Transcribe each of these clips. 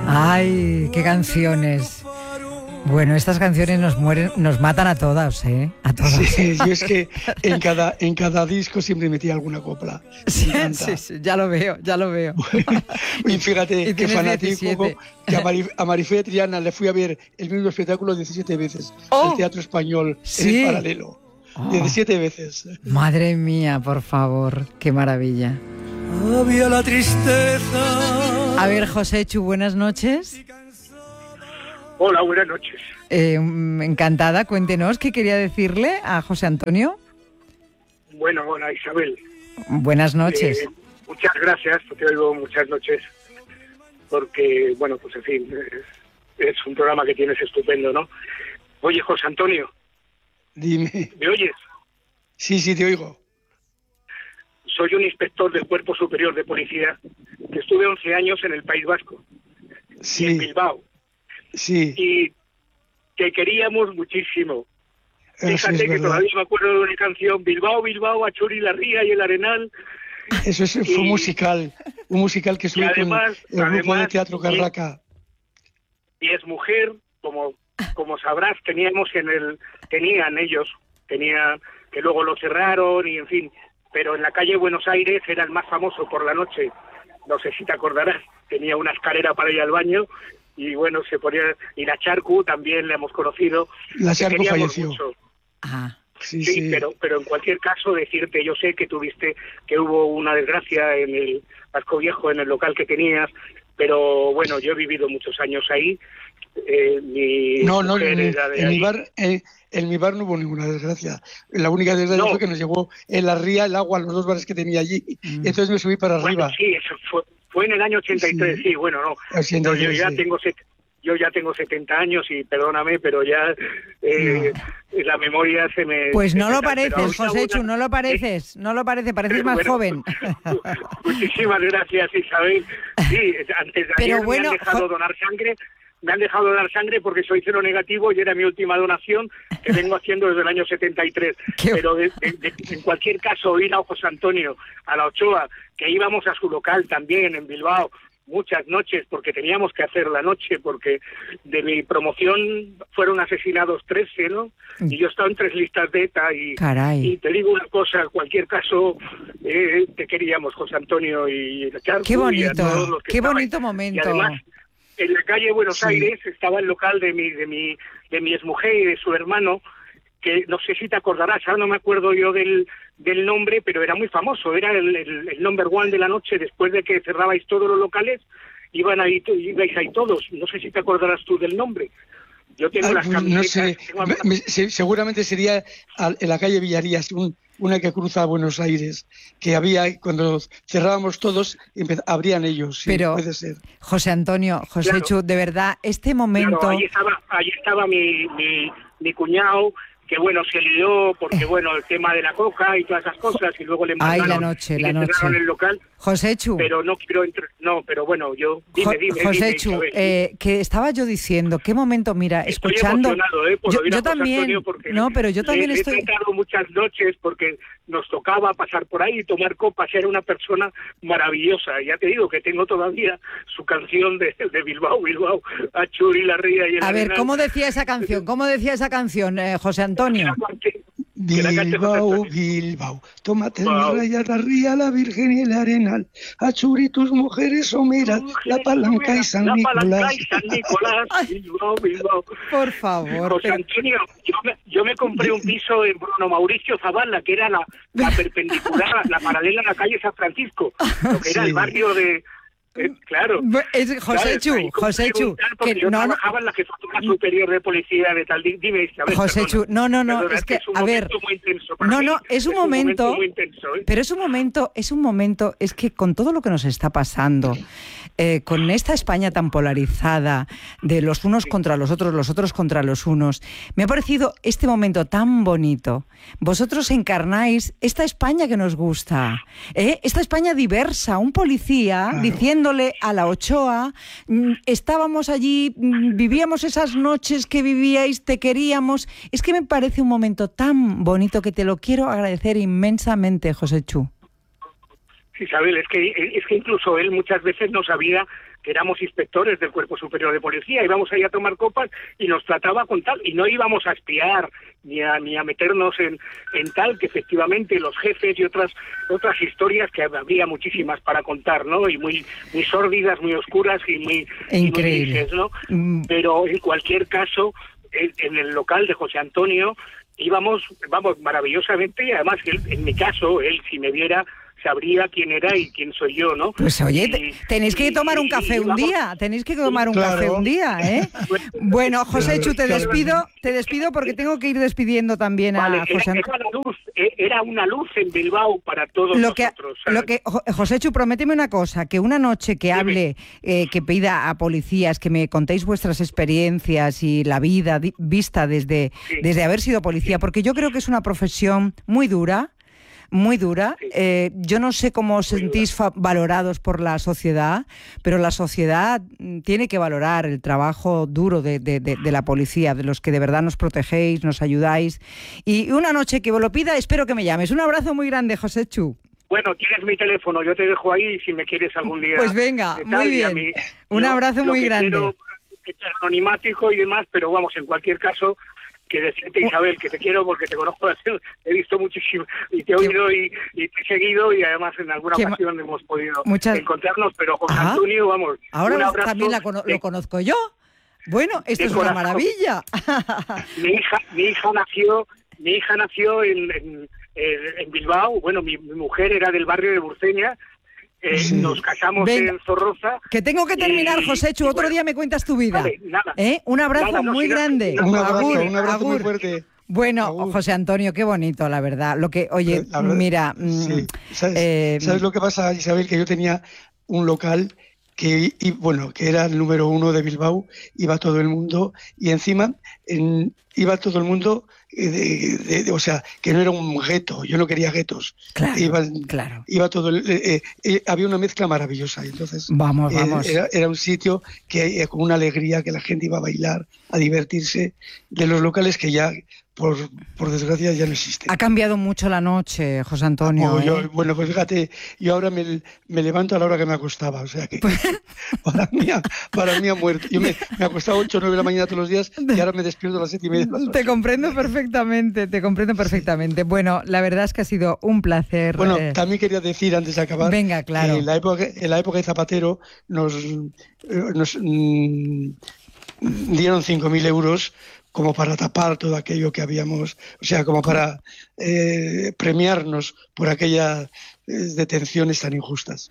Ay, qué canciones. Bueno, estas canciones nos matan a todas, ¿eh? A todas. Sí, yo es que en cada disco siempre metía alguna copla. Sí, ya lo veo. Y fíjate, qué fanático, 17. que a Marifé Triana le fui a ver el mismo espectáculo 17 veces, al Teatro Español, ¿sí? en el Paralelo. 17 veces. Madre mía, por favor, qué maravilla. Había la tristeza. A ver, Joséchu, buenas noches. Hola, buenas noches. Encantada, cuéntenos qué quería decirle a José Antonio. Bueno, hola Isabel. Buenas noches. Muchas gracias, te oigo muchas noches, porque, bueno, pues en fin, es un programa que tienes estupendo, ¿no? Oye, José Antonio. Dime. ¿Me oyes? Sí, te oigo. Soy un inspector del Cuerpo Superior de Policía, que estuve 11 años en el País Vasco, sí. Y en Bilbao. Sí. Y te queríamos muchísimo. Fíjate sí, que todavía me acuerdo de una canción, Bilbao, Bilbao, Achuri, la Ría y el Arenal. Eso fue un musical que estuve con el grupo de Teatro Carraca. Y es mujer, como sabrás, tenían ellos, que luego lo cerraron y en fin, pero en la calle Buenos Aires era el más famoso por la noche, no sé si te acordarás, tenía una escalera para ir al baño. Y bueno, se ponía... Y la Charcu también la hemos conocido. La Charcu falleció. Sí. Pero en cualquier caso, decirte, yo sé que que hubo una desgracia en el Vasco Viejo, en el local que tenías, pero bueno, yo he vivido muchos años ahí. En mi bar no hubo ninguna desgracia. La única desgracia fue que nos llevó en la ría el agua a los 2 bares que tenía allí. Entonces me subí para arriba. Sí, eso fue en el año 83, sí, bueno, no. 83, yo ya tengo 70 años y perdóname, pero ya la memoria se me... Pues no lo pareces, Joséchu, no lo pareces, pareces más joven. Muchísimas gracias, Isabel. Sí, antes de ayer me han dejado donar sangre. Me han dejado dar sangre porque soy cero negativo y era mi última donación que vengo haciendo desde el año 73. Pero en cualquier caso, ir a José Antonio, a la Ochoa, que íbamos a su local también en Bilbao, muchas noches, porque teníamos que hacer la noche, porque de mi promoción fueron asesinados 13, ¿no? Y yo estaba en 3 listas de ETA y te digo una cosa, en cualquier caso, te queríamos, José Antonio y la Charcu. Qué bonito, y a todos los que qué estaban. bonito momento. Y además, en la calle Buenos Aires estaba el local de mi exmujer y de su hermano, que no sé si te acordarás, ahora no me acuerdo yo del nombre, pero era muy famoso, era el number one de la noche, después de que cerrabais todos los locales, ibais ahí todos, no sé si te acordarás tú del nombre. Yo tengo las camisetas. No sé, seguramente sería en la calle Villarías, una que cruza a Buenos Aires, que había, cuando cerrábamos todos, abrían ellos, sí, pero, puede ser. José Antonio, Joséchu, de verdad, este momento... Claro, ahí estaba mi cuñado, que bueno, se lió porque bueno, el tema de la coca y todas esas cosas, y luego le mandaron, la noche. el local. Joséchu. Pero no quiero entrar, pero bueno, yo... Dime, Joséchu, que estaba yo diciendo, qué momento, mira, estoy escuchando... emocionado, por oír yo a José también, Antonio, porque no, pero yo también estoy... He tratado muchas noches porque nos tocaba pasar por ahí y tomar copas, era una persona maravillosa, ya te digo que tengo todavía su canción de Bilbao, Achuri, la Ría y el A ver, Arenal. ¿cómo decía esa canción, José Antonio? Bilbao, tómate la raya, la ría, la Virgen y el Arenal, Achuri, tus mujeres someras, la Palanca y San Nicolás. Bilbao. Por favor. José Antonio, yo me compré un piso en Bruno Mauricio Zavala, que era la perpendicular, la paralela a la calle San Francisco, lo que era el barrio de... claro. Joséchu, que yo trabajaba en la Jefatura Superior de Policía de tal... Dime, Isabel. Joséchu, no, es que a ver... Es un momento muy intenso, pero es un momento, es que con todo lo que nos está pasando, con esta España tan polarizada, de los unos contra los otros contra los unos, me ha parecido este momento tan bonito. Vosotros encarnáis esta España que nos gusta, esta España diversa, un policía diciéndole a la Ochoa, estábamos allí, vivíamos esas noches que vivíais, te queríamos. Es que me parece un momento tan bonito que te lo quiero agradecer inmensamente, Joséchu. Sí, Isabel, es que incluso él muchas veces no sabía que éramos inspectores del Cuerpo Superior de Policía, íbamos ahí a tomar copas y nos trataba con tal, y no íbamos a espiar ni a meternos en tal, que efectivamente los jefes y otras historias que habría muchísimas para contar, ¿no? Y muy sórdidas, muy oscuras y muy grises, ¿no? Pero en cualquier caso, en el local de José Antonio íbamos, maravillosamente, y además en mi caso, él si me viera sabría quién era y quién soy yo, ¿no? Pues oye, tenéis que tomar un café un día, café un día, ¿eh? Bueno, Joséchu, te despido porque tengo que ir despidiendo también a José Antonio. Era una luz en Bilbao para todos nosotros. Joséchu, prométeme una cosa, que una noche que hable, que pida a policías que me contéis vuestras experiencias y la vida vista desde haber sido policía, porque yo creo que es una profesión muy dura. Yo no sé cómo os sentís valorados por la sociedad, pero la sociedad tiene que valorar el trabajo duro de la policía, de los que de verdad nos protegéis, nos ayudáis. Y una noche que vos lo pida, espero que me llames. Un abrazo muy grande, Joséchu. Bueno, tienes mi teléfono, yo te dejo ahí si me quieres algún día. Pues venga, muy bien. Un abrazo muy grande. Quiero es anonimático y demás, pero vamos, en cualquier caso, que decirte, Isabel, que te quiero porque te conozco, he visto muchísimo y te he oído y te he seguido, y además en alguna ocasión hemos podido encontrarnos, pero José Antonio, vamos, ahora un abrazo. También lo conozco yo. Bueno, esto es una maravilla. Mi hija nació en Bilbao. Bueno, mi mujer era del barrio de Burceña. Nos casamos en Zorroza. Que tengo que terminar, Joséchu. Otro día me cuentas tu vida. Vale, nada. Un abrazo muy grande. Un abrazo muy fuerte. Bueno, José Antonio, qué bonito, la verdad. Mira... ¿Sabes lo que pasa, Isabel? Que yo tenía un local que era el número 1 de Bilbao, iba todo el mundo, y encima iba todo el mundo, o sea, que no era un gueto, yo no quería guetos. Claro. Iba todo, había una mezcla maravillosa, y entonces vamos. Era un sitio que con una alegría, que la gente iba a bailar, a divertirse, de los locales que ya, por desgracia, ya no existen. Ha cambiado mucho la noche, José Antonio. Bueno, pues fíjate, yo ahora me levanto a la hora que me acostaba, o sea que para mí ha muerto. Yo me acostaba 8 o 9 de la mañana todos los días y ahora me despierto a las 7:30. Te comprendo perfectamente. Bueno, la verdad es que ha sido un placer. Bueno, también quería decir, antes de acabar, venga, claro. En la época de Zapatero nos dieron 5.000 euros como para tapar todo aquello que habíamos, o sea, como para premiarnos por aquellas detenciones tan injustas.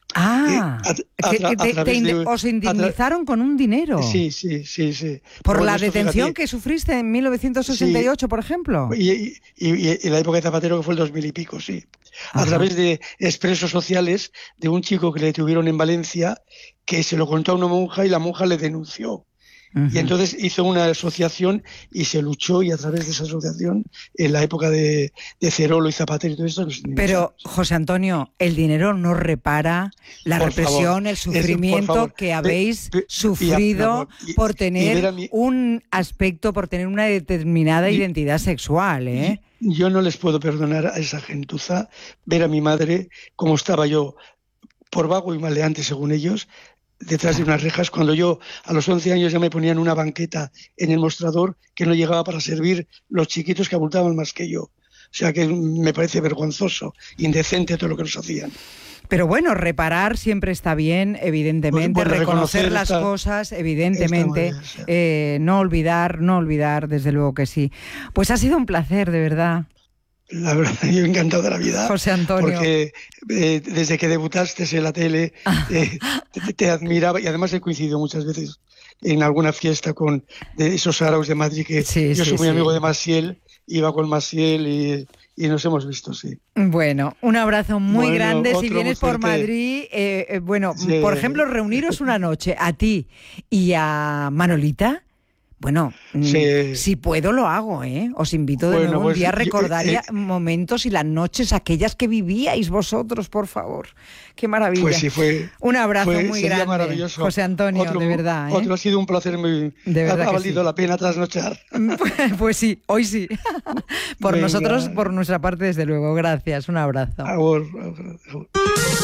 Os indemnizaron con un dinero. Sí. ¿Por la detención que sufriste en 1968, por ejemplo? Y en la época de Zapatero, que fue el 2000 y pico, sí. A través de expresos sociales de un chico que le detuvieron en Valencia, que se lo contó a una monja y la monja le denunció. Y entonces hizo una asociación y se luchó, y a través de esa asociación, en la época de Cerolo y Zapatero y todo eso... Pero, José Antonio, el dinero no repara la represión, el sufrimiento que habéis sufrido por tener un aspecto, por tener una determinada identidad sexual, ¿eh? Yo no les puedo perdonar a esa gentuza ver a mi madre como estaba yo, por vago y maleante según ellos, detrás de unas rejas, cuando yo a los 11 años ya me ponían una banqueta en el mostrador que no llegaba para servir los chiquitos que abultaban más que yo. O sea que me parece vergonzoso, indecente todo lo que nos hacían. Pero bueno, reparar siempre está bien, evidentemente, reconocer las cosas, evidentemente, no olvidar, desde luego que sí. Pues ha sido un placer, de verdad. La verdad, yo encantado de la vida, José Antonio, porque desde que debutaste en la tele te admiraba, y además he coincidido muchas veces en alguna fiesta con esos saraos de Madrid, que yo soy muy amigo de Maciel, iba con Maciel y nos hemos visto, sí. Bueno, un abrazo muy grande. Si vienes por Madrid, por ejemplo, reuniros una noche a ti y a Manolita. Bueno, si puedo lo hago, ¿eh? Os invito de nuevo un día a recordar momentos y las noches aquellas que vivíais vosotros, por favor. ¡Qué maravilla! Pues sí, un abrazo muy grande, maravilloso. José Antonio, de verdad, ¿eh? Ha sido un placer muy... Ha valido la pena trasnochar. Pues sí, hoy sí. Nosotros, por nuestra parte, desde luego. Gracias, un abrazo.